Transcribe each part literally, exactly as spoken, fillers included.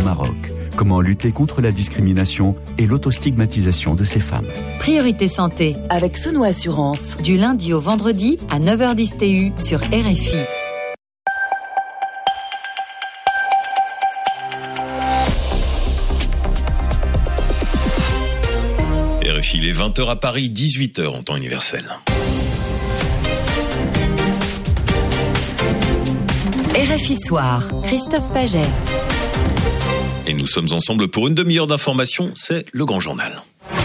Maroc. Comment lutter contre la discrimination et l'autostigmatisation de ces femmes. Priorité santé avec Sono Assurance. Du lundi au vendredi à neuf heures dix T U sur R F I. R F I, il est vingt heures à Paris, dix-huit heures en temps universel. R F I Soir, Christophe Paget. Et nous sommes ensemble pour une demi-heure d'information, c'est le Grand Journal.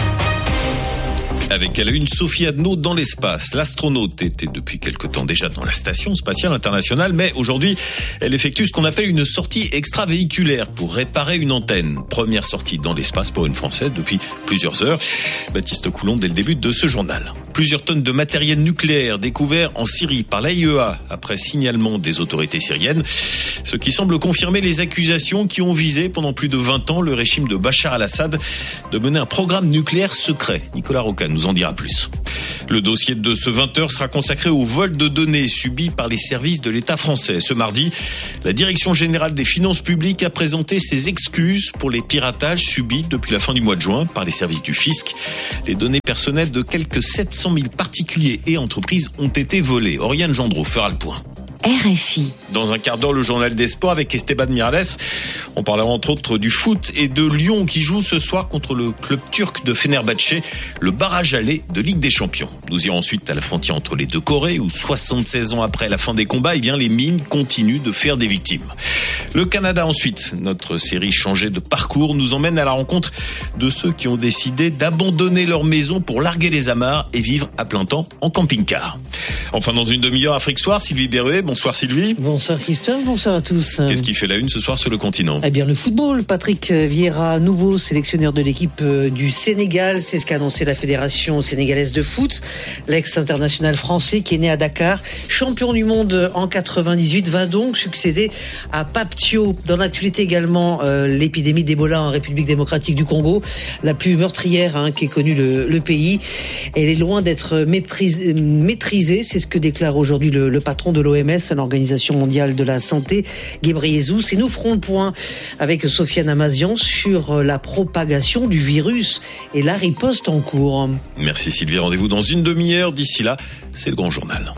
Avec à la une Sophie Adno dans l'espace. L'astronaute était depuis quelque temps déjà dans la Station Spatiale Internationale, mais aujourd'hui, elle effectue ce qu'on appelle une sortie extravéhiculaire pour réparer une antenne. Première sortie dans l'espace pour une Française depuis plusieurs heures. Baptiste Coulon dès le début de ce journal. Plusieurs tonnes de matériel nucléaire découvert en Syrie par l'A I E A après signalement des autorités syriennes. Ce qui semble confirmer les accusations qui ont visé pendant plus de vingt ans le régime de Bachar al-Assad de mener un programme nucléaire secret. Nicolas Rocan nous en dira plus. Le dossier de ce vingt heures sera consacré au vol de données subi par les services de l'État français. Ce mardi, la Direction générale des finances publiques a présenté ses excuses pour les piratages subis depuis la fin du mois de juin par les services du fisc. Les données personnelles de quelques sept cent mille particuliers et entreprises ont été volées. Oriane Gendreau fera le point. R F I. Dans un quart d'heure, le journal des sports avec Esteban Miralles. On parlera entre autres du foot et de Lyon qui joue ce soir contre le club turc de Fenerbahçe, le barrage aller de Ligue des Champions. Nous irons ensuite à la frontière entre les deux Corées où soixante-seize ans après la fin des combats, eh bien les mines continuent de faire des victimes. Le Canada ensuite. Notre série Changer de parcours nous emmène à la rencontre de ceux qui ont décidé d'abandonner leur maison pour larguer les amarres et vivre à plein temps en camping-car. Enfin, dans une demi-heure, Afrique Soir, Sylvie Berruet. Bonsoir Sylvie. Bonsoir Christophe, bonsoir à tous. Qu'est-ce qui fait la une ce soir sur le continent ? Eh bien le football, Patrick Vieira, nouveau sélectionneur de l'équipe du Sénégal, c'est ce qu'a annoncé la Fédération sénégalaise de foot. L'ex-international français qui est né à Dakar, champion du monde en quatre-vingt-dix-huit, va donc succéder à Pape Thiaw. Dans l'actualité également, euh, l'épidémie d'Ebola en République démocratique du Congo, la plus meurtrière hein, qu'ait connue le, le pays. Elle est loin d'être méprise, maîtrisée, c'est ce que déclare aujourd'hui le, le patron de l'O M S, l'Organisation mondiale de la santé, Ghebreyesus. Et nous ferons le point avec Sofiane Amazian sur la propagation du virus et la riposte en cours. Merci Sylvie, rendez-vous dans une demi-heure. D'ici là, c'est le Grand Journal.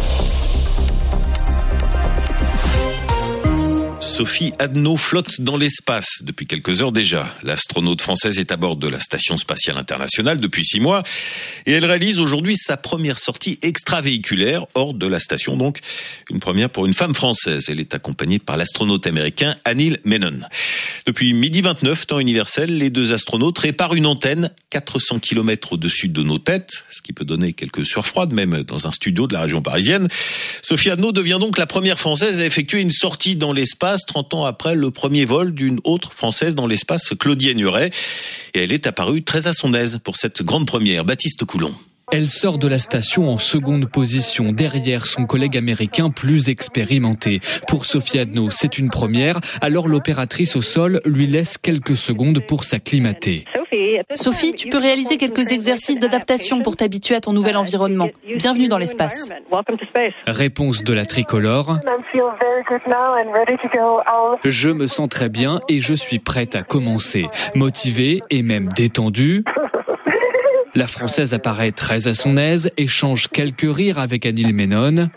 Sophie Adno flotte dans l'espace depuis quelques heures déjà. L'astronaute française est à bord de la Station Spatiale Internationale depuis six mois et elle réalise aujourd'hui sa première sortie extravéhiculaire hors de la station, donc une première pour une femme française. Elle est accompagnée par l'astronaute américain Anil Menon. Depuis midi vingt-neuf, temps universel, les deux astronautes réparent une antenne quatre cents kilomètres au-dessus de nos têtes, ce qui peut donner quelques sueurs froides même dans un studio de la région parisienne. Sophie Adno devient donc la première française à effectuer une sortie dans l'espace trente ans après le premier vol d'une autre Française dans l'espace, Claudie Aigneret. Et elle est apparue très à son aise pour cette grande première. Baptiste Coulon. Elle sort de la station en seconde position, derrière son collègue américain plus expérimenté. Pour Sophie Adno, c'est une première, alors l'opératrice au sol lui laisse quelques secondes pour s'acclimater. Sophie, tu peux réaliser quelques exercices d'adaptation pour t'habituer à ton nouvel environnement. Bienvenue dans l'espace. Réponse de la tricolore. Je me sens très bien et je suis prête à commencer. Motivée et même détendue. La Française apparaît très à son aise, échange quelques rires avec Anil Menon.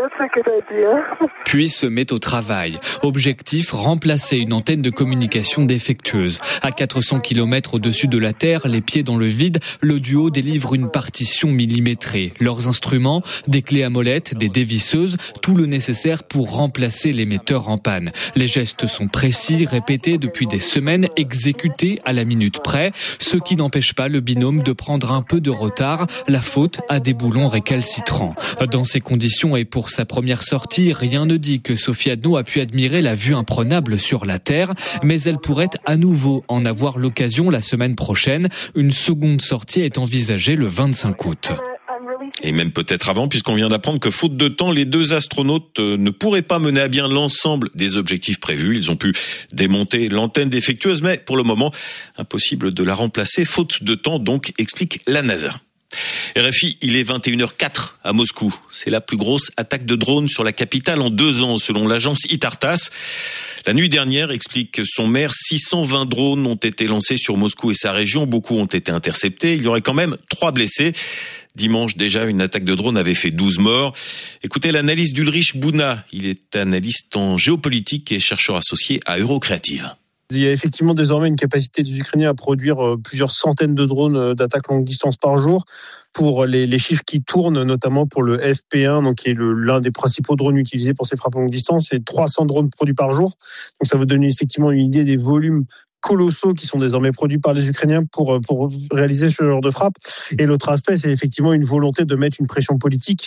Puis se met au travail. Objectif, remplacer une antenne de communication défectueuse. À quatre cents kilomètres au-dessus de la Terre, les pieds dans le vide, le duo délivre une partition millimétrée. Leurs instruments, des clés à molette, des dévisseuses, tout le nécessaire pour remplacer l'émetteur en panne. Les gestes sont précis, répétés depuis des semaines, exécutés à la minute près, ce qui n'empêche pas le binôme de prendre un peu de retard, la faute à des boulons récalcitrants. Dans ces conditions et pour sa première sortie, rien ne dit que Sophie Adno a pu admirer la vue imprenable sur la Terre, mais elle pourrait à nouveau en avoir l'occasion la semaine prochaine. Une seconde sortie est envisagée le vingt-cinq août. Et même peut-être avant, puisqu'on vient d'apprendre que faute de temps, les deux astronautes ne pourraient pas mener à bien l'ensemble des objectifs prévus. Ils ont pu démonter l'antenne défectueuse, mais pour le moment, impossible de la remplacer, faute de temps, donc, explique la NASA. R F I, il est vingt et une heures quatre à Moscou. C'est la plus grosse attaque de drone sur la capitale en deux ans, selon l'agence Itartas. La nuit dernière, explique son maire, six cent vingt drones ont été lancés sur Moscou et sa région. Beaucoup ont été interceptés. Il y aurait quand même trois blessés. Dimanche déjà, une attaque de drone avait fait douze morts. Écoutez l'analyse d'Ulrich Bouna. Il est analyste en géopolitique et chercheur associé à Eurocreative. Il y a effectivement désormais une capacité des Ukrainiens à produire plusieurs centaines de drones d'attaque longue distance par jour. Pour les, les chiffres qui tournent, notamment pour le F P un, donc qui est le, l'un des principaux drones utilisés pour ces frappes longue distance, c'est trois cents drones produits par jour. Donc ça vous donne effectivement une idée des volumes colossaux qui sont désormais produits par les Ukrainiens pour pour réaliser ce genre de frappe. Et l'autre aspect, c'est effectivement une volonté de mettre une pression politique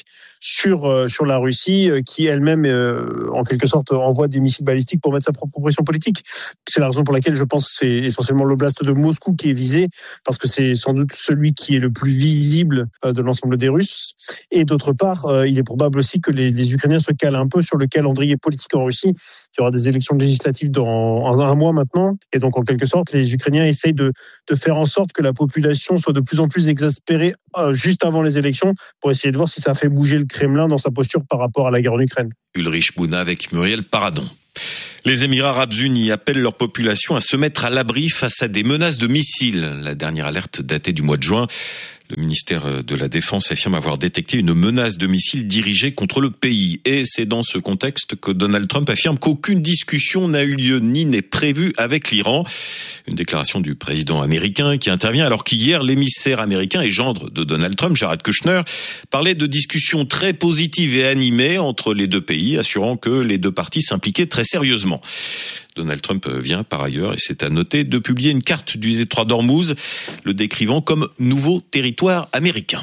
sur sur la Russie, qui elle-même, en quelque sorte, envoie des missiles balistiques pour mettre sa propre pression politique. C'est la raison pour laquelle je pense que c'est essentiellement l'oblast de Moscou qui est visé, parce que c'est sans doute celui qui est le plus visible de l'ensemble des Russes. Et d'autre part, il est probable aussi que les, les Ukrainiens se calent un peu sur le calendrier politique en Russie. Il y aura des élections législatives dans un mois maintenant, et donc en quelque sorte, les Ukrainiens essayent de, de faire en sorte que la population soit de plus en plus exaspérée euh, juste avant les élections pour essayer de voir si ça fait bouger le Kremlin dans sa posture par rapport à la guerre en Ukraine. Ulrich Bouna avec Muriel Paradon. Les Émirats arabes unis appellent leur population à se mettre à l'abri face à des menaces de missiles. La dernière alerte datée du mois de juin. Le ministère de la Défense affirme avoir détecté une menace de missiles dirigée contre le pays. Et c'est dans ce contexte que Donald Trump affirme qu'aucune discussion n'a eu lieu ni n'est prévue avec l'Iran. Une déclaration du président américain qui intervient alors qu'hier, l'émissaire américain et gendre de Donald Trump, Jared Kushner, parlait de discussions très positives et animées entre les deux pays, assurant que les deux parties s'impliquaient très sérieusement. Donald Trump vient par ailleurs, et c'est à noter, de publier une carte du détroit d'Ormuz, le décrivant comme nouveau territoire américain.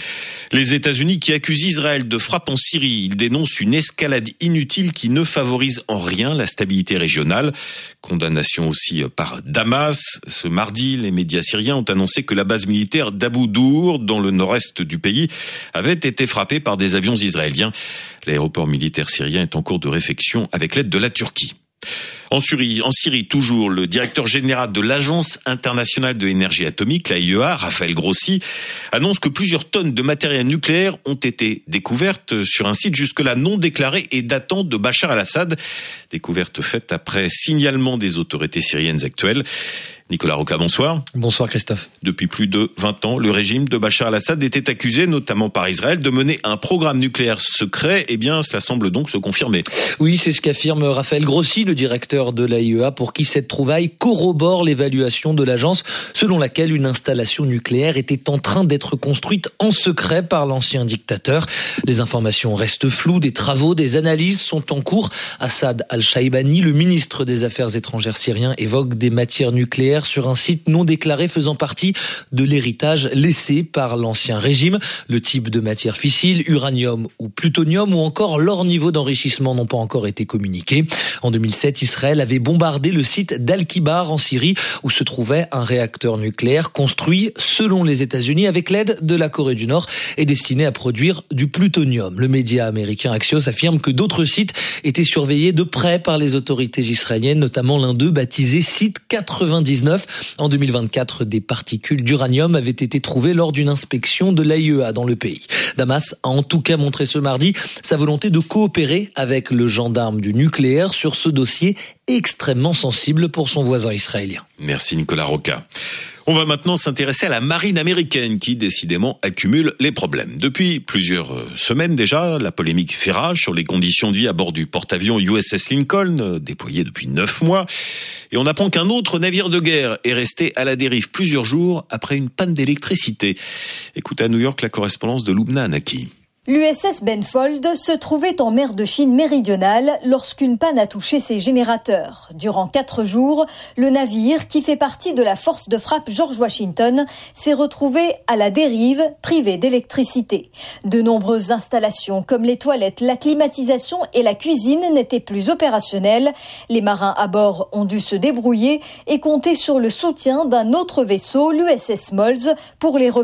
Les États-Unis qui accusent Israël de frappe en Syrie. Ils dénoncent une escalade inutile qui ne favorise en rien la stabilité régionale. Condamnation aussi par Damas. Ce mardi, les médias syriens ont annoncé que la base militaire d'Abu Dour, dans le nord-est du pays, avait été frappée par des avions israéliens. L'aéroport militaire syrien est en cours de réfection avec l'aide de la Turquie. En Syrie, en Syrie, toujours, le directeur général de l'Agence internationale de l'énergie atomique, l'A I E A, Raphaël Grossi, annonce que plusieurs tonnes de matériel nucléaire ont été découvertes sur un site jusque-là non déclaré et datant de Bachar al-Assad. Découverte faite après signalement des autorités syriennes actuelles. Nicolas Roca, bonsoir. Bonsoir Christophe. Depuis plus de vingt ans, le régime de Bachar al-Assad était accusé, notamment par Israël, de mener un programme nucléaire secret. Eh bien, cela semble donc se confirmer. Oui, c'est ce qu'affirme Raphaël Grossi, le directeur de l'A I E A, pour qui cette trouvaille corrobore l'évaluation de l'agence, selon laquelle une installation nucléaire était en train d'être construite en secret par l'ancien dictateur. Les informations restent floues, des travaux, des analyses sont en cours. Assad al-Shaibani, le ministre des Affaires étrangères syrien, évoque des matières nucléaires sur un site non déclaré faisant partie de l'héritage laissé par l'ancien régime. Le type de matière fissile, uranium ou plutonium, ou encore leur niveau d'enrichissement n'ont pas encore été communiqués. En deux mille sept, Israël avait bombardé le site d'Al-Kibar en Syrie, où se trouvait un réacteur nucléaire construit, selon les États-Unis, avec l'aide de la Corée du Nord et destiné à produire du plutonium. Le média américain Axios affirme que d'autres sites étaient surveillés de près par les autorités israéliennes, notamment l'un d'eux baptisé Site quatre-vingt-dix-neuf. En deux mille vingt-quatre, des particules d'uranium avaient été trouvées lors d'une inspection de l'A I E A dans le pays. Damas a en tout cas montré ce mardi sa volonté de coopérer avec le gendarme du nucléaire sur ce dossier extrêmement sensible pour son voisin israélien. Merci Nicolas Roca. On va maintenant s'intéresser à la marine américaine qui, décidément, accumule les problèmes. Depuis plusieurs semaines déjà, la polémique fait rage sur les conditions de vie à bord du porte-avions U S S Lincoln, déployé depuis neuf mois. Et on apprend qu'un autre navire de guerre est resté à la dérive plusieurs jours après une panne d'électricité. Écoutez à New York la correspondance de Loubna Anaki. L'U S S Benfold se trouvait en mer de Chine méridionale lorsqu'une panne a touché ses générateurs. Durant quatre jours, le navire, qui fait partie de la force de frappe George Washington, s'est retrouvé à la dérive, privé d'électricité. De nombreuses installations comme les toilettes, la climatisation et la cuisine n'étaient plus opérationnelles. Les marins à bord ont dû se débrouiller et compter sur le soutien d'un autre vaisseau, l'U S S Smalls, pour les repas.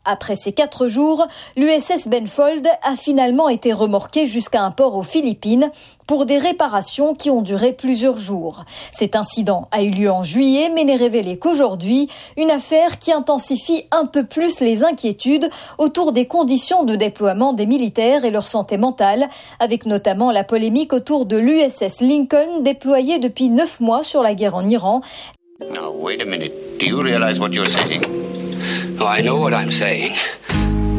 Après ces quatre jours, l'U S S Benfold a finalement été remorqué jusqu'à un port aux Philippines pour des réparations qui ont duré plusieurs jours. Cet incident a eu lieu en juillet, mais n'est révélé qu'aujourd'hui, une affaire qui intensifie un peu plus les inquiétudes autour des conditions de déploiement des militaires et leur santé mentale, avec notamment la polémique autour de l'U S S Lincoln déployée depuis neuf mois sur la guerre en Iran. Now, wait a minute. Do you realize what you're saying? Oh, I know what I'm saying.